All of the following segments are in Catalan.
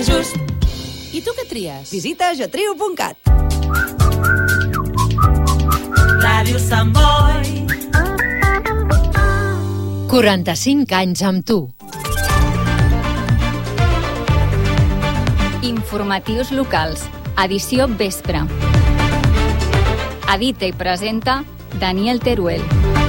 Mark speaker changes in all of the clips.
Speaker 1: just. I tu què tries?
Speaker 2: Visita jatrio.cat.
Speaker 3: Ràdio Sant Boi.
Speaker 4: 45 anys amb tu.
Speaker 5: Informatius locals, edició vespre. Edita i presenta Daniel Teruel.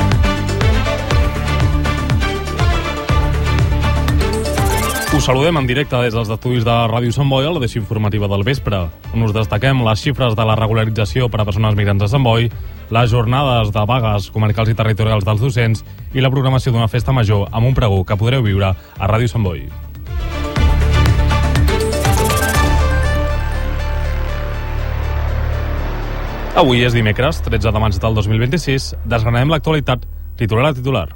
Speaker 6: Us saludem en directe des dels estudis de Ràdio Sant Boi a l'edició informativa del vespre, on us destaquem les xifres de la regularització per a persones migrants a Sant Boi, les jornades de vagues comarcals i territorials dels docents i la programació d'una festa major amb un pregó que podreu viure a Ràdio Sant Boi. Avui és dimecres, 13 de maig del 2026. Desgranarem l'actualitat titular a titular.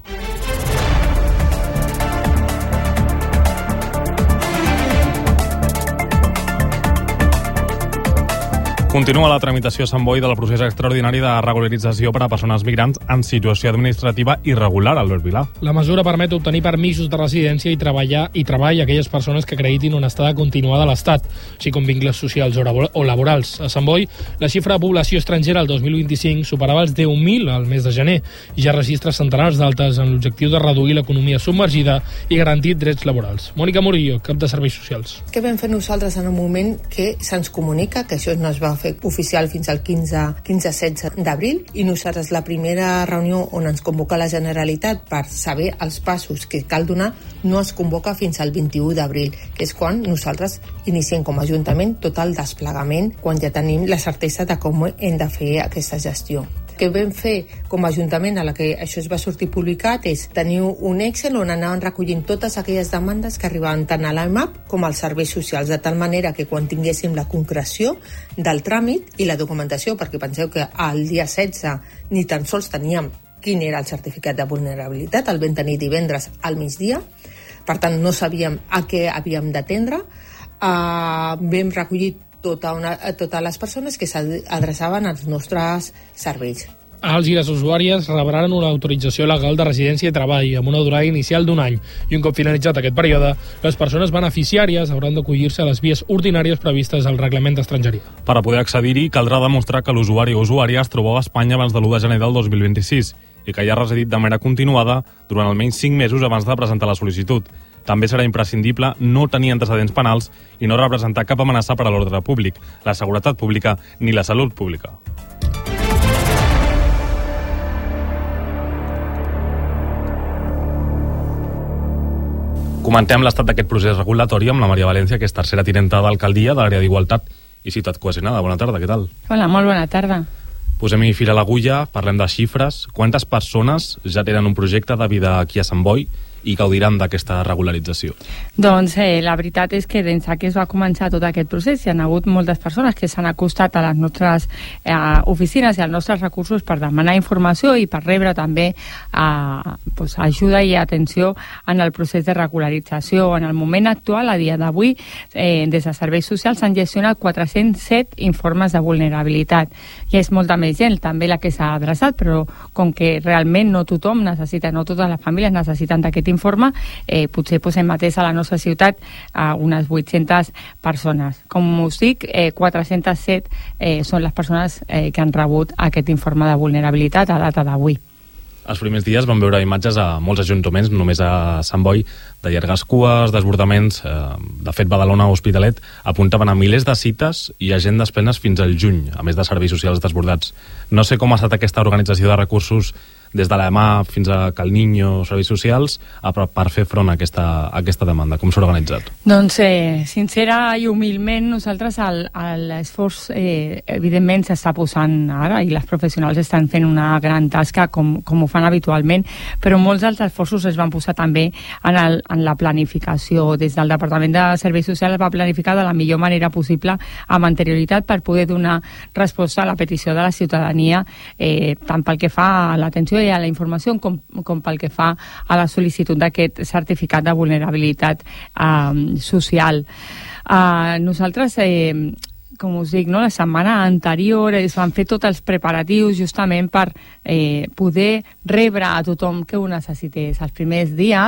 Speaker 6: Continua la tramitació a Sant Boi del procés extraordinari de regularització per a persones migrants en situació administrativa irregular, Albert Vilà.
Speaker 7: La mesura permet obtenir permisos de residència i treball a aquelles persones que acreditin una estada continuada a l'Estat, així com vincles socials o laborals. A Sant Boi, la xifra de població estrangera el 2025 superava els 10.000 al mes de gener i ja registra centenars d'altes amb l'objectiu de reduir l'economia submergida i garantir drets laborals. Mònica Murillo, cap de Serveis Socials.
Speaker 8: Què vam fer nosaltres en un moment que se'ns comunica que això no es va fer oficial fins al 15-16 d'abril i nosaltres la primera reunió on ens convoca la Generalitat per saber els passos que cal donar no es convoca fins al 21 d'abril, que és quan nosaltres iniciem com a Ajuntament tot el desplegament, quan ja tenim la certesa de com hem de fer aquesta gestió. Que vam fer com a Ajuntament, a la que això es va sortir publicat, és tenir un Excel on anaven recollint totes aquelles demandes que arribaven tant a l'AMAP com als serveis socials, de tal manera que quan tinguéssim la concreció del tràmit i la documentació, perquè penseu que al dia 16 ni tan sols teníem quin era el certificat de vulnerabilitat, el vam tenir divendres al migdia, per tant no sabíem a què havíem d'atendre, vam recollir totes les persones que s'adreçaven als nostres serveis.
Speaker 7: Els i les usuàries rebran una autorització legal de residència i treball amb una durada inicial d'un any i un cop finalitzat aquest període, les persones beneficiàries hauran d'acollir-se a les vies ordinàries previstes al Reglament d'Estrangeria.
Speaker 6: Per a poder accedir-hi, caldrà demostrar que l'usuari o usuària es trobava a Espanya abans de l'1 de gener del 2026 i que hi ha residit de manera continuada durant almenys 5 mesos abans de presentar la sol·licitud. També serà imprescindible no tenir antecedents penals i no representar cap amenaça per a l'ordre públic, la seguretat pública ni la salut pública. Comentem l'estat d'aquest procés regulatori amb la Maria València, que és tercera tinenta d'alcaldia de l'àrea d'Igualtat i Ciutat Cohesionada. Bona tarda, què tal?
Speaker 9: Hola, molt bona tarda.
Speaker 6: Posem-hi fil a l'agulla, parlem de xifres. Quantes persones ja tenen un projecte de vida aquí a Sant Boi i gaudiran d'aquesta regularització?
Speaker 9: Doncs la veritat és que des que es va començar tot aquest procés hi ha hagut moltes persones que s'han acostat a les nostres oficines i als nostres recursos per demanar informació i per rebre també ajuda i atenció en el procés de regularització. En el moment actual, a dia d'avui, des de Serveis Socials s'han gestionat 407 informes de vulnerabilitat. I és molta més gent també la que s'ha adreçat, però com que realment no tothom necessita, no totes les famílies necessiten d'aquest informe, potser hem atès a la nostra ciutat unes 800 persones. Com us dic, 407 són les persones que han rebut aquest informe de vulnerabilitat a data d'avui.
Speaker 6: Els primers dies vam veure imatges a molts ajuntaments, només a Sant Boi, de llargues cues, desbordaments. De fet, Badalona o Hospitalet apuntaven a milers de cites i agendes plenes fins al juny, a més de serveis socials desbordats. No sé com ha estat aquesta organització de recursos des de l'EMA fins a Cal Niño, serveis socials, per fer front a aquesta demanda. Com s'ha organitzat?
Speaker 9: Doncs, sincera i humilment, nosaltres l'esforç evidentment s'està posant ara i les professionals estan fent una gran tasca com ho fan habitualment, però molts dels esforços es van posar també en la planificació. Des del Departament de Serveis Socials es va planificar de la millor manera possible amb anterioritat per poder donar resposta a la petició de la ciutadania, tant pel que fa a l'atenció i a la informació com pel que fa a la sol·licitud d'aquest certificat de vulnerabilitat social. Nosaltres com us dic, la setmana anterior es van fer tots els preparatius justament per poder rebre a tothom que ho necessités. Els primers dies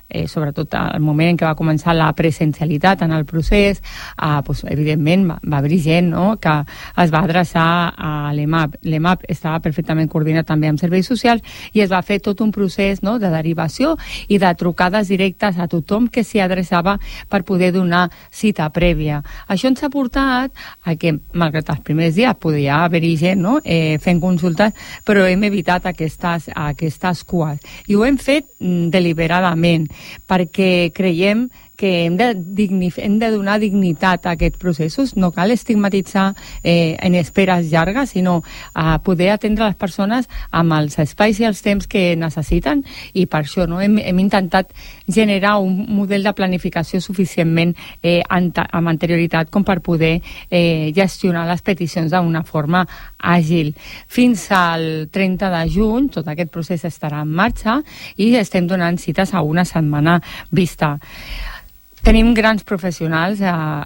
Speaker 9: sobretot al moment en què va començar la presencialitat en el procés, doncs, evidentment va haver gent, no?, que es va adreçar a l'EMAP. L'EMAP estava perfectament coordinat també amb serveis socials i es va fer tot un procés, no?, de derivació i de trucades directes a tothom que s'hi adreçava per poder donar cita prèvia. Això ens ha portat a que, malgrat els primers dies podia haver-hi gent, no?, fent consultes, però hem evitat aquestes cues. I ho hem fet deliberadament, perquè creiem que hem de donar dignitat a aquests processos. No cal estigmatitzar en esperes llargues, sinó poder atendre les persones amb els espais i els temps que necessiten, i per això, no, hem intentat generar un model de planificació suficientment amb anterioritat com per poder gestionar les peticions d'una forma àgil. Fins al 30 de juny tot aquest procés estarà en marxa i estem donant cites a una setmana vista. Tenim grans professionals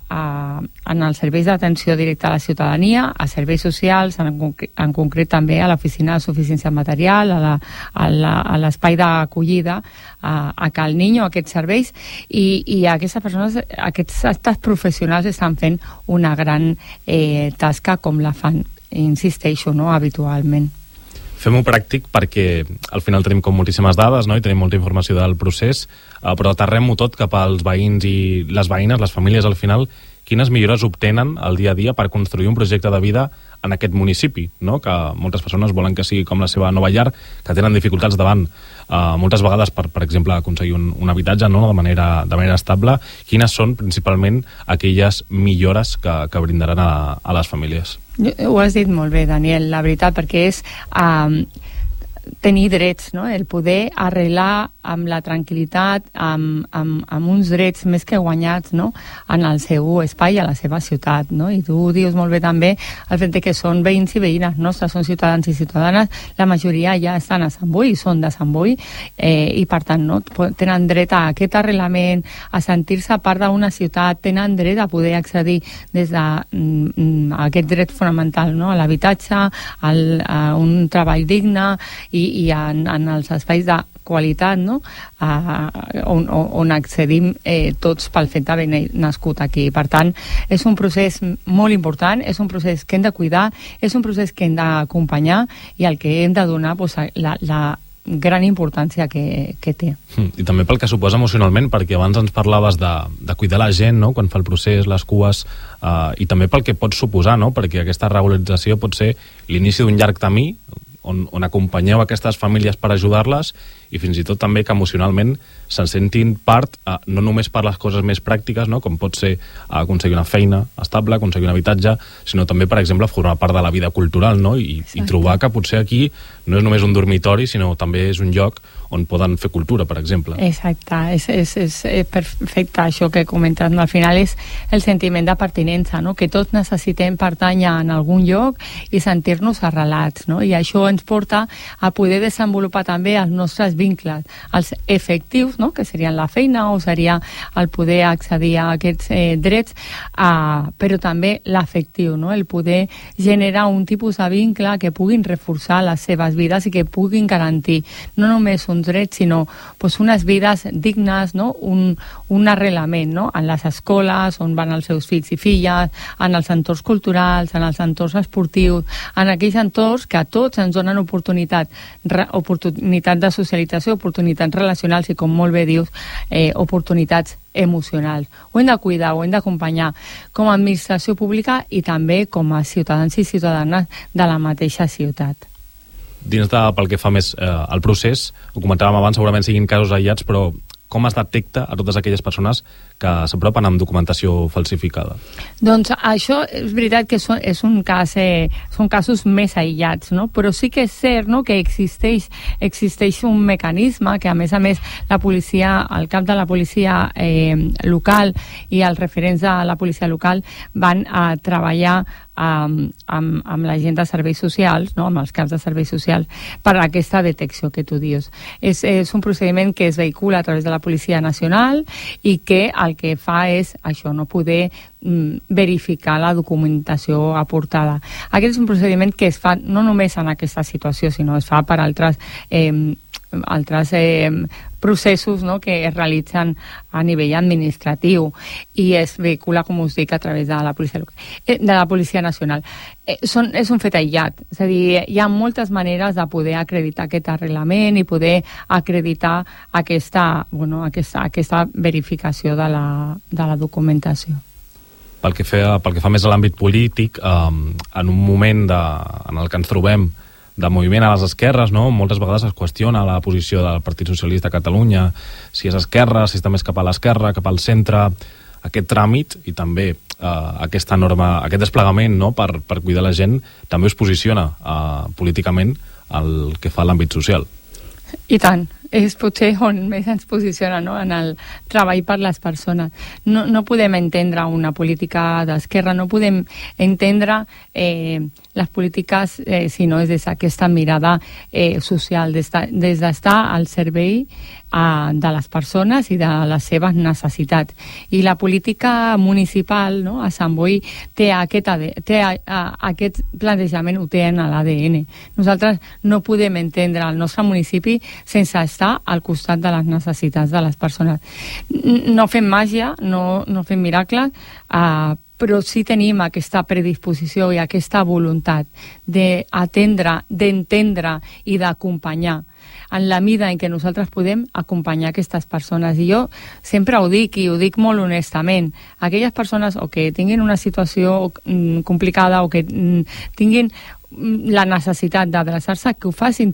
Speaker 9: en els serveis d'atenció directa a la ciutadania, a serveis socials, en concret també a l'oficina de suficiència material, a l'espai d'acollida, a Cal Niño, aquests serveis, i aquestes persones, aquests professionals estan fent una gran tasca com la fan, insisteixo, no?, habitualment.
Speaker 6: Fem-ho pràctic perquè al final tenim com moltíssimes dades, no?, i tenim molta informació del procés, però aterrem-ho tot cap als veïns i les veïnes, les famílies al final. Quines millores obtenen al dia a dia per construir un projecte de vida en aquest municipi, no?, que moltes persones volen que sigui com la seva nova llar, que tenen dificultats davant moltes vegades per exemple, aconseguir un habitatge, no?, de manera estable. Quines són principalment aquelles millores que brindaran a les famílies?
Speaker 9: Ho has dit molt bé, Daniel, la veritat, perquè és tenir drets, no?, el poder arreglar amb la tranquil·litat, amb uns drets més que guanyats, no?, en el seu espai, a la seva ciutat, no? I tu dius molt bé també el fet que són veïns i veïnes nostres, són ciutadans i ciutadanes, la majoria ja estan a Sant Boi, són de Sant Boi, i per tant, no?, tenen dret a aquest arreglament, a sentir-se part d'una ciutat, tenen dret a poder accedir des d'aquest dret fonamental, no?, a l'habitatge, a un treball digne i en els espais de qualitat, no?, on accedim tots pel fet d'haver nascut aquí. Per tant, és un procés molt important, és un procés que hem de cuidar, és un procés que hem d'acompanyar i al que hem de donar la gran importància que té.
Speaker 6: I també pel que suposa emocionalment, perquè abans ens parlaves de cuidar la gent, no?, quan fa el procés, les cues, i també pel que pot suposar, no?, perquè aquesta regularització pot ser l'inici d'un llarg camí on acompanyeu aquestes famílies per ajudar-les i fins i tot també que emocionalment se'n sentin part, no només per les coses més pràctiques, no?, com pot ser aconseguir una feina estable, aconseguir un habitatge, sinó també, per exemple, formar part de la vida cultural, no?, i trobar que potser aquí no és només un dormitori, sinó també és un lloc on poden fer cultura, per exemple.
Speaker 9: Exacte, és perfecte això que comentes. Al final és el sentiment de pertinença, no?, que tots necessitem pertànyer en algun lloc i sentir-nos arrelats, no?, i això ens porta a poder desenvolupar també els nostres vincles, els efectius, no?, que serien la feina o seria el poder accedir a aquests drets, però també l'afectiu, no?, el poder generar un tipus de vincle que puguin reforçar les seves vides i que puguin garantir no només uns drets, sinó unes vides dignes, no?, un arrelament, no?, en les escoles on van els seus fills i filles, en els entorns culturals, en els entorns esportius, en aquells entorns que a tots ens donen oportunitat de socialització, oportunitats relacionals i, com molt bé dius, oportunitats emocionals. Ho hem de cuidar, ho hem d'acompanyar com a administració pública i també com a ciutadans i ciutadanes de la mateixa ciutat.
Speaker 6: Dins pel que fa més al procés, ho comentàvem abans, segurament siguin casos aïllats, però com es detecta a totes aquelles persones que s'apropen amb documentació falsificada? Doncs
Speaker 9: això és veritat que són casos més aïllats, no? Però sí que és cert, no?, que existeix un mecanisme que, a més, la policia, el cap de la policia local i els referents de la policia local van a treballar amb la gent de serveis socials, no?, amb els caps de serveis socials, per aquesta detecció que tu dius. És un procediment que es vehicula a través de la Policia Nacional i que el que fa és això, no poder verificar la documentació aportada. Aquest és un procediment que es fa no només en aquesta situació, sinó es fa per altres processos, no?, que es realitzen a nivell administratiu i es vehicula, com us dic, a través de la Policia Nacional. És un fet aïllat, és a dir, hi ha moltes maneres de poder acreditar aquest arrelament i poder acreditar aquesta verificació de la documentació.
Speaker 6: Pel que fa més a l'àmbit polític, en un moment en el que ens trobem de moviment a les esquerres, no? Moltes vegades es qüestiona la posició del Partit Socialista de Catalunya, si és esquerra, si està més cap a l'esquerra, cap al centre. Aquest tràmit i també aquesta norma, aquest desplegament, no?, per cuidar la gent, també es posiciona políticament el que fa l'àmbit social.
Speaker 9: I tant, és potser on més ens posiciona, no?, en el treball per les persones. No podem entendre una política d'esquerra, no podem entendre les polítiques si no és des d'aquesta mirada social, des d'estar al servei de les persones i de les seves necessitats. I la política municipal, no?, a Sant Boi té aquest plantejament, ho té en l'ADN. Nosaltres no podem entendre el nostre municipi sense estar al costat de les necessitats de les persones. No fem màgia, no fem miracles, però sí tenim aquesta predisposició i aquesta voluntat d'atendre, d'entendre i d'acompanyar en la mida en què nosaltres podem acompanyar aquestes persones. I jo sempre ho dic, i ho dic molt honestament, aquelles persones o que tinguin una situació complicada o que tinguin la necessitat d'adreçar-se, que ho facin